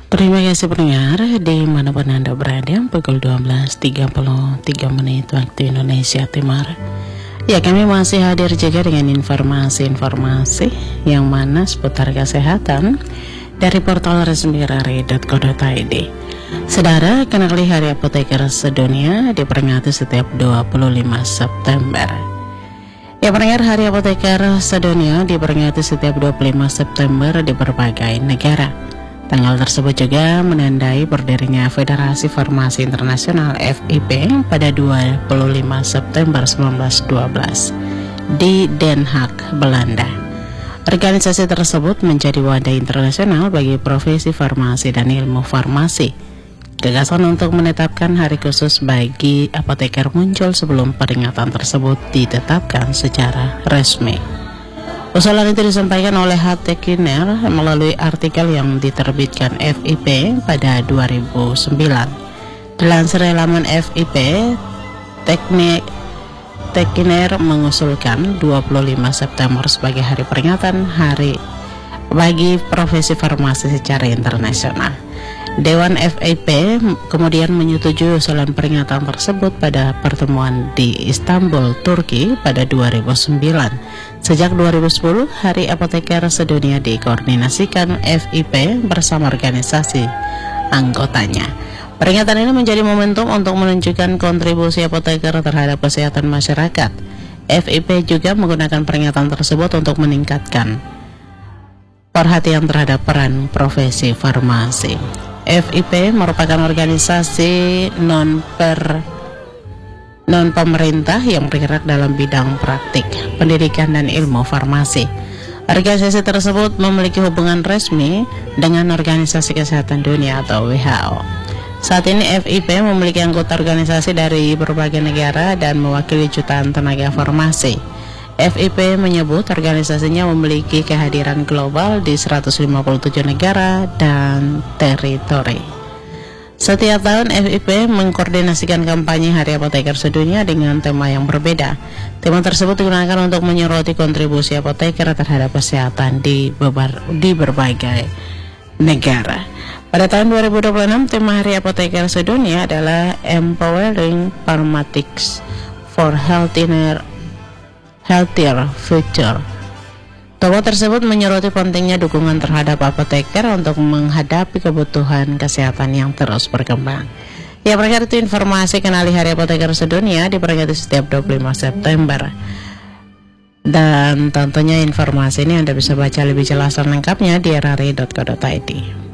Terima kasih pendengar dimanapun Anda berada. Pukul 12.33 menit waktu Indonesia Timur. Ya, kami masih hadir juga dengan informasi-informasi yang mana seputar kesehatan dari portal resmi rari.co.id. Saudara, kenali Hari Apoteker Sedunia diperingati setiap 25 September. Ya, pendengar, Hari Apoteker Sedunia diperingati setiap 25 September di berbagai negara. Tanggal tersebut juga menandai berdirinya Federasi Farmasi Internasional FIP pada 25 September 1912 di Den Haag, Belanda. Organisasi tersebut menjadi wadah internasional bagi profesi farmasi dan ilmu farmasi. Gagasan untuk menetapkan hari khusus bagi apoteker muncul sebelum peringatan tersebut ditetapkan secara resmi. Usulan itu disampaikan oleh H. Tekiner melalui artikel yang diterbitkan FIP pada 2009. Dilansir laman FIP, Tekiner mengusulkan 25 September sebagai hari peringatan hari bagi profesi farmasi secara internasional. Dewan FIP kemudian menyetujui usulan peringatan tersebut pada pertemuan di Istanbul, Turki pada 2009. Sejak 2010, Hari Apoteker Sedunia dikoordinasikan FIP bersama organisasi anggotanya. Peringatan ini menjadi momentum untuk menunjukkan kontribusi apoteker terhadap kesehatan masyarakat. FIP juga menggunakan peringatan tersebut untuk meningkatkan perhatian terhadap peran profesi farmasi. FIP merupakan organisasi non-pemerintah yang bergerak dalam bidang praktik, pendidikan, dan ilmu farmasi. Organisasi tersebut memiliki hubungan resmi dengan Organisasi Kesehatan Dunia atau WHO. Saat ini FIP memiliki anggota organisasi dari berbagai negara dan mewakili jutaan tenaga farmasi. FIP menyebut organisasinya memiliki kehadiran global di 157 negara dan teritori. Setiap tahun FIP mengkoordinasikan kampanye Hari Apoteker Sedunia dengan tema yang berbeda. Tema tersebut digunakan untuk menyoroti kontribusi apoteker terhadap kesehatan di berbagai negara. Pada tahun 2026, tema Hari Apoteker Sedunia adalah Empowering Pharmaceutics for Healthier Future. Tokoh tersebut menyoroti pentingnya dukungan terhadap apoteker untuk menghadapi kebutuhan kesehatan yang terus berkembang. Ya, berkat itu informasi kenali Hari Apoteker Sedunia diperingati setiap 25 September. Dan tentunya informasi ini Anda bisa baca lebih jelas dan lengkapnya di rari.co.id.